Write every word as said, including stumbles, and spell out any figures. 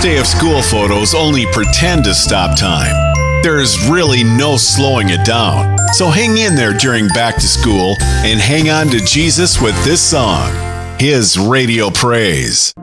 day of school photos only pretend to stop time. There's really no slowing it down. So hang in there during back to school and hang on to Jesus with this song, His Radio Praise.